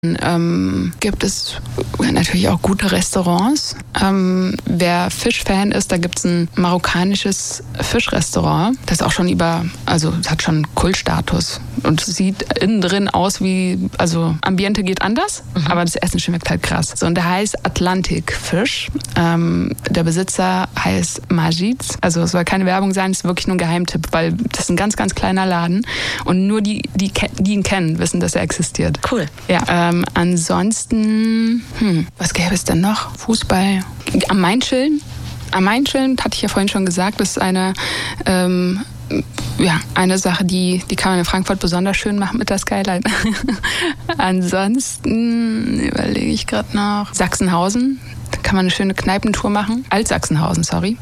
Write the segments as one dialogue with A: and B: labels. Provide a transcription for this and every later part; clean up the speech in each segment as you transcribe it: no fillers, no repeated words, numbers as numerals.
A: Gibt es natürlich auch gute Restaurants. Wer Fischfan ist, da gibt es ein marokkanisches Fischrestaurant. Das ist auch schon das hat schon Kultstatus. Und sieht innen drin aus wie, also Ambiente geht anders, aber das Essen schmeckt halt krass. So, und der heißt Atlantic Fish. Der Besitzer heißt Majid. Also es soll keine Werbung sein, es ist wirklich nur ein Geheimtipp, weil das ist ein ganz, ganz kleiner Laden. Und nur die ihn kennen, wissen, dass er existiert.
B: Cool.
A: Ja, ansonsten, was gäbe es denn noch? Fußball. Am Main-Chillen. Am Main-Chillen, hatte ich ja vorhin schon gesagt, ist eine Sache, die kann man in Frankfurt besonders schön machen mit der Skyline. Ansonsten überlege ich gerade noch. Sachsenhausen. Da kann man eine schöne Kneipentour machen. Alt-Sachsenhausen, sorry.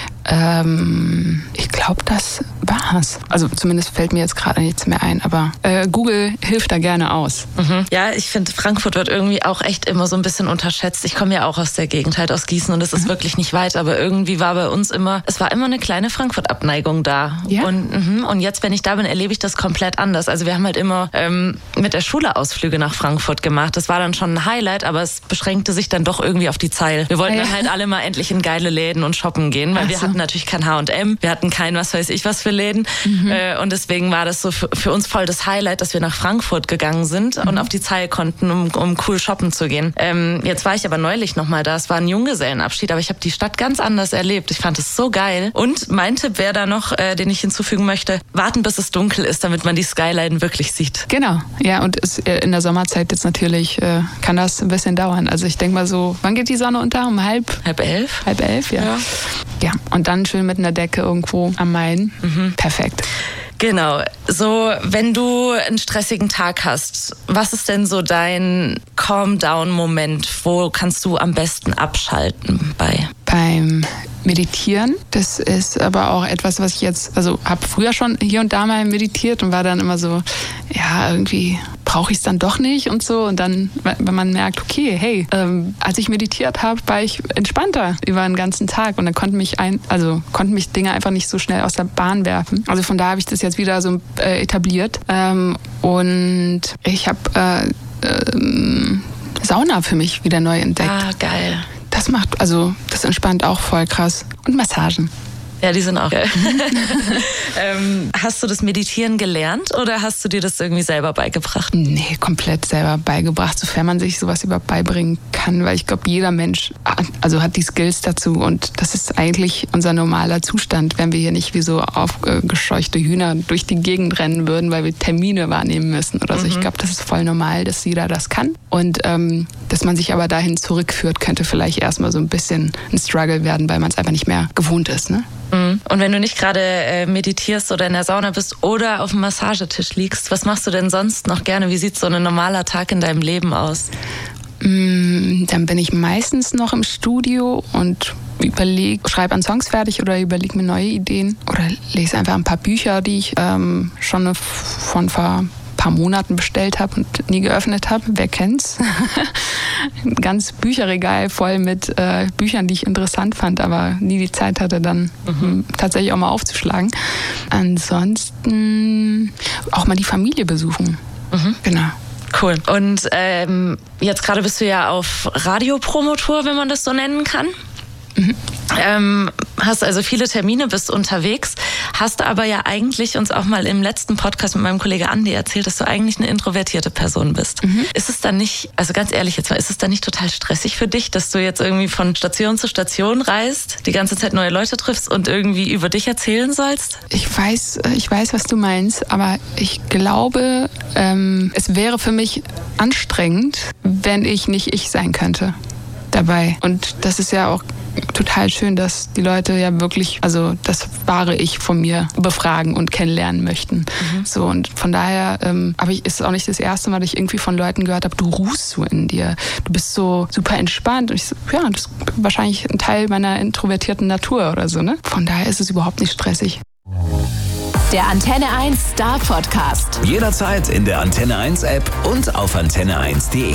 A: Ich glaube, das war's. Also zumindest fällt mir jetzt gerade nichts mehr ein, aber Google hilft da gerne aus.
B: Ja, ich finde, Frankfurt wird irgendwie auch echt immer so ein bisschen unterschätzt. Ich komme ja auch aus der Gegend, halt aus Gießen, und es ist wirklich nicht weit, aber irgendwie war bei uns immer eine kleine Frankfurt-Abneigung da.
A: Ja?
B: Und jetzt, wenn ich da bin, erlebe ich das komplett anders. Also wir haben halt immer mit der Schule Ausflüge nach Frankfurt gemacht. Das war dann schon ein Highlight, aber es beschränkte sich dann doch irgendwie auf die Zeil. Wir wollten dann halt alle mal endlich in geile Läden und shoppen gehen, weil wir hatten natürlich kein H&M, wir hatten kein was weiß ich was für Läden, und deswegen war das so für uns voll das Highlight, dass wir nach Frankfurt gegangen sind und auf die Zeil konnten, um cool shoppen zu gehen. Jetzt war ich aber neulich nochmal da, es war ein Junggesellenabschied, aber ich habe die Stadt ganz anders erlebt. Ich fand es so geil. Und mein Tipp wäre da noch, den ich hinzufügen möchte, warten bis es dunkel ist, damit man die Skyline wirklich sieht.
A: Genau, ja, und in der Sommerzeit jetzt natürlich kann das ein bisschen dauern. Also ich denke mal so, wann geht die Sonne unter? Um halb elf? Halb elf, ja. Ja, und dann schön mit einer Decke irgendwo am Main. Perfekt.
B: Genau. So, wenn du einen stressigen Tag hast, was ist denn so dein Calm-Down-Moment? Wo kannst du am besten abschalten bei?
A: Beim Meditieren. Das ist aber auch etwas, was ich jetzt, habe früher schon hier und da mal meditiert und war dann immer so, ja, irgendwie brauche ich es dann doch nicht und so. Und dann, wenn man merkt, okay, hey, als ich meditiert habe, war ich entspannter über den ganzen Tag und dann konnten mich Dinge einfach nicht so schnell aus der Bahn werfen. Also von da habe ich das jetzt wieder so etabliert. Und ich habe Sauna für mich wieder neu entdeckt.
B: Ah, geil.
A: Das entspannt auch voll krass. Und Massagen.
B: Ja, die sind auch geil. Hast du das Meditieren gelernt oder hast du dir das irgendwie selber beigebracht?
A: Nee, komplett selber beigebracht, sofern man sich sowas überhaupt beibringen kann, weil ich glaube, jeder Mensch hat die Skills dazu und das ist eigentlich unser normaler Zustand, wenn wir hier nicht wie so aufgescheuchte Hühner durch die Gegend rennen würden, weil wir Termine wahrnehmen müssen oder so. Ich glaube, das ist voll normal, dass jeder das kann und dass man sich aber dahin zurückführt, könnte vielleicht erstmal so ein bisschen ein Struggle werden, weil man es einfach nicht mehr gewohnt ist, ne?
B: Und wenn du nicht gerade meditierst oder in der Sauna bist oder auf dem Massagetisch liegst, was machst du denn sonst noch gerne? Wie sieht so ein normaler Tag in deinem Leben aus?
A: Dann bin ich meistens noch im Studio und schreibe an Songs fertig oder überlege mir neue Ideen oder lese einfach ein paar Bücher, die ich schon von vor paar Monaten bestellt habe und nie geöffnet habe. Wer kennt's? Ein ganz Bücherregal voll mit Büchern, die ich interessant fand, aber nie die Zeit hatte, dann tatsächlich auch mal aufzuschlagen. Ansonsten auch mal die Familie besuchen. Genau.
B: Cool. Und jetzt gerade bist du ja auf Radiopromotour, wenn man das so nennen kann. Hast also viele Termine, bist unterwegs, hast aber ja eigentlich uns auch mal im letzten Podcast mit meinem Kollege Andi erzählt, dass du eigentlich eine introvertierte Person bist. Ist es dann nicht, also ganz ehrlich jetzt mal, ist es dann nicht total stressig für dich, dass du jetzt irgendwie von Station zu Station reist, die ganze Zeit neue Leute triffst und irgendwie über dich erzählen sollst?
A: Ich weiß, was du meinst, aber ich glaube, es wäre für mich anstrengend, wenn ich nicht ich sein könnte dabei. Und das ist ja auch total schön, dass die Leute ja wirklich, also das wahre Ich von mir befragen und kennenlernen möchten. So, und von daher ist es auch nicht das erste Mal, dass ich irgendwie von Leuten gehört habe, du ruhst so in dir, du bist so super entspannt. Und ich so, ja, das ist wahrscheinlich ein Teil meiner introvertierten Natur oder so, ne? Von daher ist es überhaupt nicht stressig.
C: Der Antenne 1 Star Podcast.
D: Jederzeit in der Antenne 1 App und auf antenne1.de.